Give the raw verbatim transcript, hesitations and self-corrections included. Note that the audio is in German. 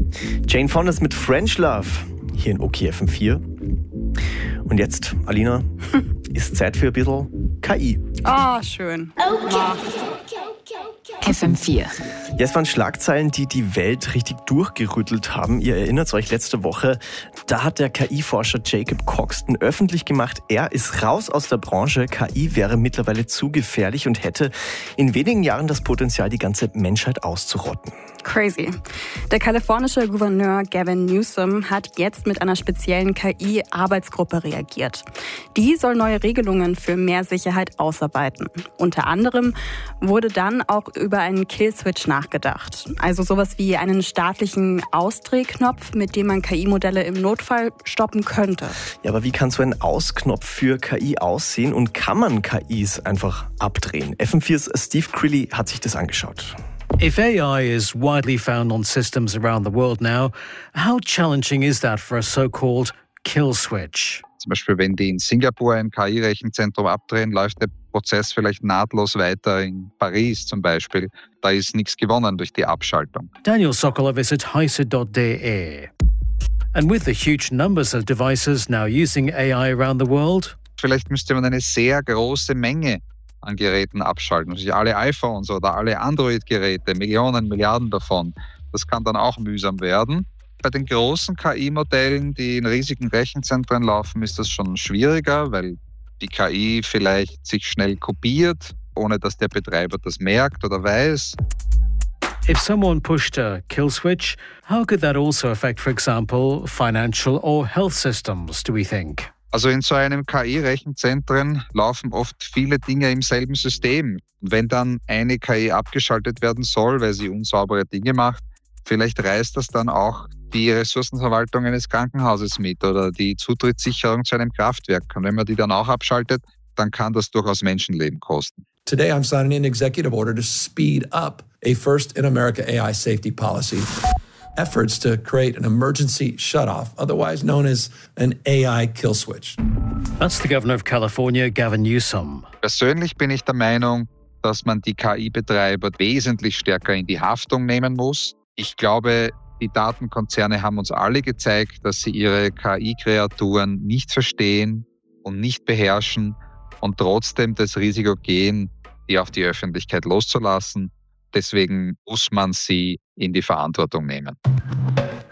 Jane Fonda mit French Love hier in O K F M vier. Und jetzt, Alina, ist Zeit für ein bisschen K I. Ah, oh, schön. Okay. F M vier. Ja, es waren Schlagzeilen, die die Welt richtig durchgerüttelt haben. Ihr erinnert euch, letzte Woche, da hat der K I-Forscher Jacob Coxton öffentlich gemacht, er ist raus aus der Branche. K I wäre mittlerweile zu gefährlich und hätte in wenigen Jahren das Potenzial, die ganze Menschheit auszurotten. Crazy. Der kalifornische Gouverneur Gavin Newsom hat jetzt mit einer speziellen K I-Arbeitsgruppe reagiert. Die soll neue Regelungen für mehr Sicherheit ausarbeiten. Unter anderem wurde dann auch über einen Killswitch nachgedacht. Also sowas wie einen staatlichen Ausdrehknopf, mit dem man K I-Modelle im Notfall stoppen könnte. Ja, aber wie kann so ein Ausknopf für K I aussehen und kann man K Is einfach abdrehen? F M viers Steve Crilly hat sich das angeschaut. If A I is widely found on systems around the world now, how challenging is that for a so-called kill switch? Zum Beispiel, wenn die in Singapur ein K I-Rechenzentrum abdrehen, läuft der Prozess vielleicht nahtlos weiter in Paris zum Beispiel. Da ist nichts gewonnen durch die Abschaltung. Daniel Sokolov is at heise dot d e. And with the huge numbers of devices now using A I around the world, vielleicht müsste man eine sehr große Menge an Geräten abschalten. Also alle iPhones oder alle Android-Geräte, Millionen, Milliarden davon. Das kann dann auch mühsam werden. Bei den großen K I-Modellen, die in riesigen Rechenzentren laufen, ist das schon schwieriger, weil die K I vielleicht sich schnell kopiert, ohne dass der Betreiber das merkt oder weiß. If someone pushed a kill switch, how could that also affect, for example, financial or health systems, do we think? Also in so einem K I-Rechenzentren laufen oft viele Dinge im selben System. Wenn dann eine K I abgeschaltet werden soll, weil sie unsaubere Dinge macht, vielleicht reißt das dann auch die Ressourcenverwaltung eines Krankenhauses mit oder die Zutrittssicherung zu einem Kraftwerk. Und wenn man die dann auch abschaltet, dann kann das durchaus Menschenleben kosten. Today I'm signing an executive order to speed up a first in America A I safety policy. Efforts to create an emergency shutoff, otherwise known as an A I kill switch. That's the Governor of California, Gavin Newsom. Persönlich bin ich der Meinung, dass man die K I-Betreiber wesentlich stärker in die Haftung nehmen muss. Ich glaube, die Datenkonzerne haben uns alle gezeigt, dass sie ihre K I-Kreaturen nicht verstehen und nicht beherrschen und trotzdem das Risiko gehen, die auf die Öffentlichkeit loszulassen. Deswegen muss man sie in die Verantwortung nehmen.